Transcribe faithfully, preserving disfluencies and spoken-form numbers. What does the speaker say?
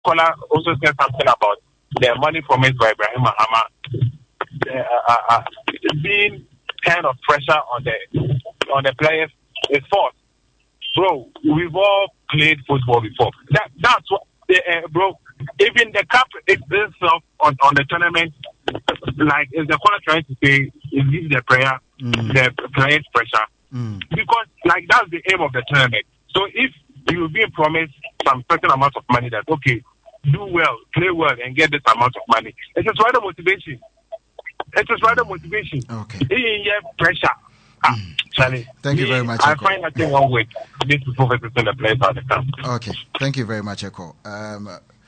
caller also said something about the money promised by Ibrahim Mahama uh, uh, uh, being kind of pressure on the on the players is false. Bro, we've all played football before. That that's what, uh, bro. Even the cup itself on, on the tournament, like is the caller trying to say, is this the prayer, mm. the players pressure? Mm. Because like that's the aim of the tournament. So if you're being promised some certain amount of money, that okay, do well, play well, and get this amount of money, it is rather motivation. It is rather motivation. Okay. In your pressure. Ah, Charlie, thank me, you very much. I Echo. find nothing wrong with this people visiting the players at the camp. Okay, thank you very much, Echo. Um,